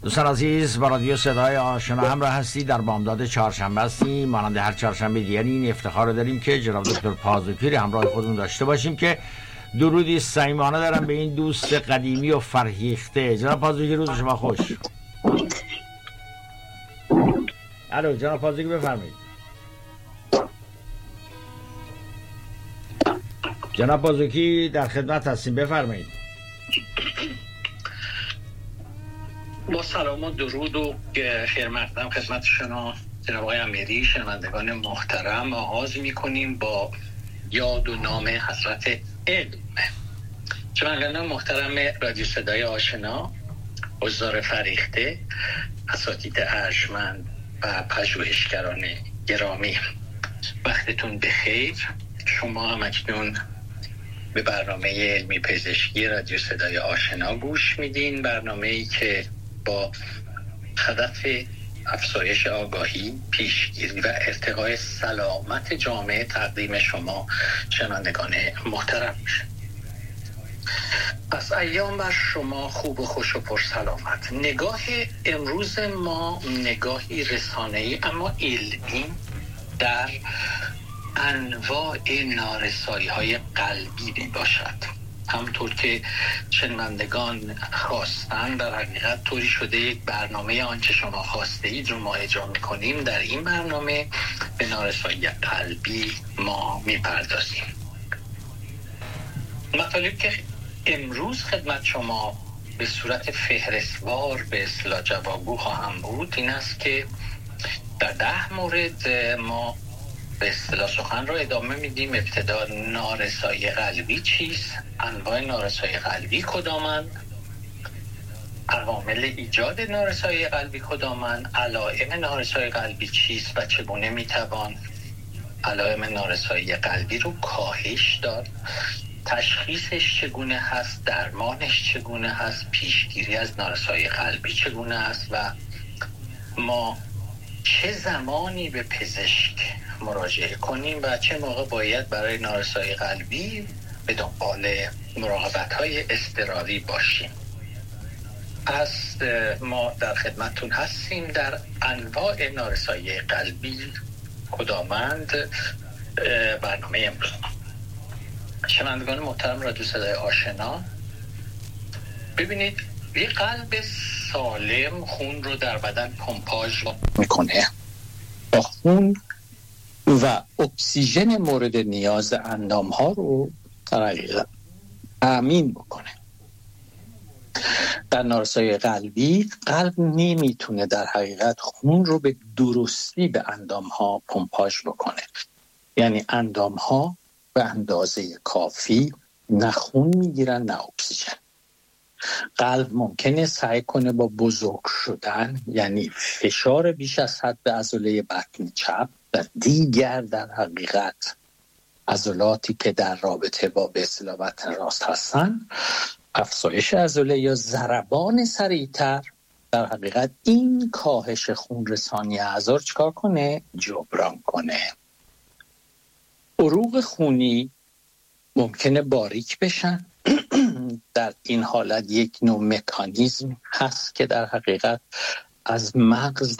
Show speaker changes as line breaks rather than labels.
دوستان عزیز، با رادیو صدای آشنا همراه هستید. در بامداد چهارشنبه هستیم. مانند هر چهارشنبه دیگری این افتخار رو داریم که جناب دکتر پازوکی رو همراه خودمون داشته باشیم که درودی صمیمانه دارم به این دوست قدیمی و فرهیخته. جناب پازوکی، روز شما خوش. الو جناب پازوکی، بفرمایید. جناب پازوکی در خدمت هستیم، بفرمایید.
با سلام و درود و خیر مقدم خدمت شما جناب آقای امیری. شنوندگان محترم، آغاز می‌کنیم با یاد و نام حضرت علم. شنوندگان محترم رادیو صدای آشنا، حضار فریخته، اساتید ارجمند و پژوهشگران گرامی، وقتتون بخیر. شما هم اکنون به برنامه علمی پزشکی رادیو صدای آشنا گوش میدین، برنامه‌ای که با هدف افزایش آگاهی، پیشگیری و ارتقای سلامت جامعه تقدیم شما شنوندگان محترم میشه. از ایام بر شما خوب و خوش و پرسلامت. نگاه امروز ما نگاهی رسانه‌ای اما علمی در انواع نارسایی‌های قلبی می باشد. همطور که شنوندگان خواستن، در حقیقت طوری شده یک برنامه آنچه شما خواسته اید رو ما اجرا می‌کنیم. در این برنامه به نارسایی قلبی ما می‌پردازیم. مطالب که امروز خدمت شما به صورت فهرستوار به اصطلاح جوابگو خواهم بود این است که در 10 مورد ما به اصطلاح سخن را ادامه میدیم. ابتدا نارسایی قلبی چیست؟ انواع نارسایی قلبی کدامند؟ عوامل ایجاد نارسایی قلبی کدامند؟ علائم نارسایی قلبی چیست و چگونه میتوان علائم نارسایی قلبی رو کاهش داد؟ تشخیصش چگونه هست؟ درمانش چگونه هست؟ پیشگیری از نارسایی قلبی چگونه است؟ و ما چه زمانی به پزشک مراجعه کنیم و چه موقع باید برای نارسایی قلبی به دنبال مراقبت‌های اضطراری باشیم. از ما در خدمتتون هستیم. در انواع نارسایی قلبی کدامند برنامه امروز. شنوندگان محترم رادیو صدای آشنا، ببینید، یک قلب سالم خون رو در بدن پمپاژ میکنه با خون و اکسیژن مورد نیاز اندام ها رو در حقیقت تامین بکنه. در نارسایی قلبی قلب نمیتونه در حقیقت خون رو به درستی به اندام ها پمپاژ بکنه، یعنی اندام ها به اندازه کافی نه خون میگیرن نه اکسیژن. قلب ممکنه سعی کنه با بزرگ شدن، یعنی فشار بیش از حد به عضله بطن چپ و دیگر در حقیقت عضلاتی که در رابطه با به اصطلاح بطن راست هستن، افزایش عضله یا ضربان سریعتر در حقیقت این کاهش خون رسانی اعضا چیکار کنه؟ جبران کنه. عروق خونی ممکنه باریک بشن. در این حالت یک نوع مکانیزم هست که در حقیقت از مغز